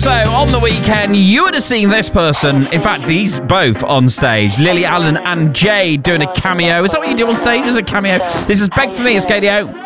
So, on the weekend, you would have seen this person. In fact, these both on stage. Lily Allen and Jade doing a cameo. Is that what you do on stage as a cameo? This is Beg For Me. It's KDO.